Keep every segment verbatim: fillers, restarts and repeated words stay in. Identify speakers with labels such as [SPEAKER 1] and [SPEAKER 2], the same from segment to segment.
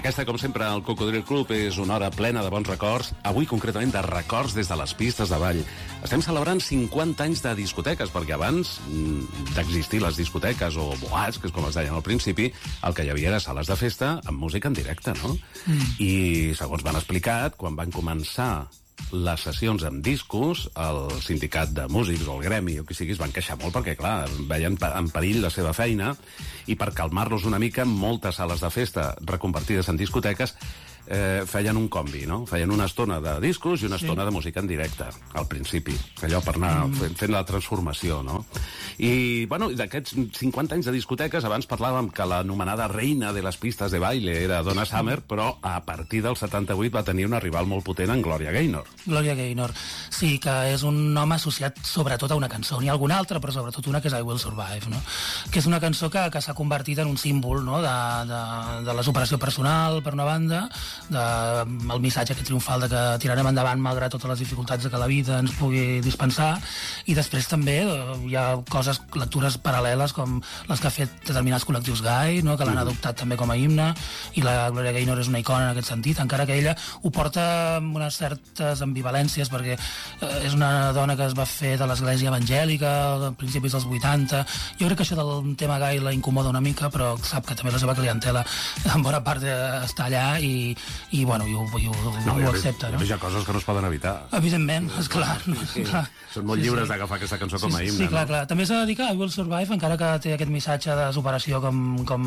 [SPEAKER 1] Aquesta, com sempre, el Cocodril Club és una hora plena de bons records, avui concretament de records des de les pistes de ball. Estem celebrant cinquanta anys de discoteques, perquè abans d'existir les discoteques o boats, que és com es deien al principi, el que hi havia era sales de festa amb música en directe, no? Mm. I, segons m'han explicat, quan van començar les sessions amb discos, el sindicat de músics o el gremi o qui sigui es van queixar molt perquè, clar, veien en perill la seva feina i per calmar-los una mica, moltes sales de festa reconvertides en discoteques eh, feien un combi, no? Feien una estona de discos i una sí. estona de música en directe, al principi, allò per anar mm. fent, fent la transformació, no? I, bueno, d'aquests cinquanta anys de discoteques, abans parlàvem que l'anomenada reina de les pistes de baile era Donna Summer, però a partir del setanta-vuit va tenir una rival molt potent en Gloria Gaynor.
[SPEAKER 2] Gloria Gaynor, sí, que és un nom associat sobretot a una cançó, n'hi ha alguna altra, però sobretot una que és I Will Survive, no? Que és una cançó que, que s'ha convertit en un símbol, no? de, de, de la superació personal, per una banda, de, el missatge que triomfal de que tirarem endavant malgrat totes les dificultats que la vida ens pugui dispensar, i després també hi ha coses, lectures paral·leles com les que ha fet determinats col·lectius gai, no? Que l'han adoptat també com a himne, i la Gloria Gaynor és una icona en aquest sentit, encara que ella ho porta amb unes certes ambivalències, perquè eh, és una dona que es va fer de l'església evangèlica a principis dels vuitanta. Jo crec que això del tema gai la incomoda una mica, però sap que també la seva clientela en bona part està allà i, i bueno, i ho, i ho,
[SPEAKER 1] no,
[SPEAKER 2] ho accepta.
[SPEAKER 1] No? Hi ha coses que no es poden evitar.
[SPEAKER 2] Evidentment, esclar.
[SPEAKER 1] Sí, sí. clar. Són molt lliures sí, sí. d'agafar aquesta cançó com a himne.
[SPEAKER 2] Sí, sí, clar,
[SPEAKER 1] no?
[SPEAKER 2] clar. També s'ha de dir que I Will Survive, encara que té aquest missatge de superació com, com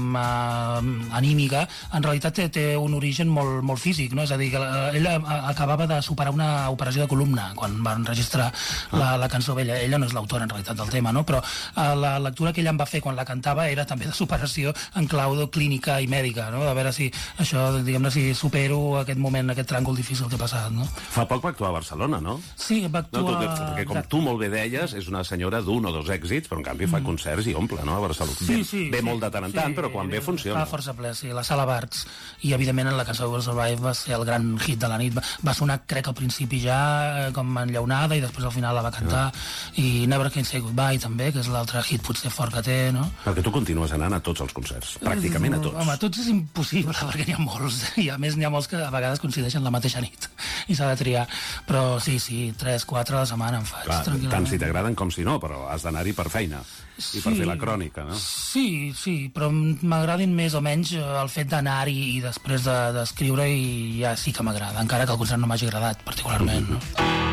[SPEAKER 2] uh, anímica, en realitat té, té un origen molt, molt físic, no? És a dir, que ella acabava de superar una operació de columna quan van registrar ah. la, la cançó vella. Ella no és l'autora en realitat del tema, no? Però uh, la lectura que ella en va fer quan la cantava era també de superació en clau clínica i mèdica, no? De veure si això, diguem-ne, si supero aquest moment, aquest tràngol difícil que he passat, no?
[SPEAKER 1] Fa poc va actuar a Barcelona, no?
[SPEAKER 2] Sí, va actuar...
[SPEAKER 1] No, tu, perquè com tu molt bé deies, és una senyora d'un o dos èxits, però en canvi fa concerts i omple, no? A Barcelona.
[SPEAKER 2] Sí, sí,
[SPEAKER 1] ve
[SPEAKER 2] sí,
[SPEAKER 1] molt de tant en tant, sí, però quan ve funciona.
[SPEAKER 2] Fa força ple, sí, la Sala Barts. I evidentment en la cançó Will Survive va ser el gran hit de la nit. Va, va sonar, crec, al principi ja com enllaunada i després al final la va cantar. Ah. I Never Can Say Goodbye també, que és l'altre hit potser fort que té, no?
[SPEAKER 1] Perquè tu continues anant a tots els concerts, pràcticament a tots.
[SPEAKER 2] Home, a tots és impossible, perquè n'hi ha molts. I a més n'hi ha molts que a vegades coincideixen la mateixa nit i s'ha de triar. Però sí, sí, tres, quatre a la setmana en faig.
[SPEAKER 1] Clar, tant si t'agraden com si no, però has d'anar-hi per feina i sí, per fer la crònica, no?
[SPEAKER 2] Sí, sí, però m'agradin més o menys el fet d'anar-hi i després d'escriure de, i ja sí que m'agrada, encara que el concert no m'hagi agradat particularment, no?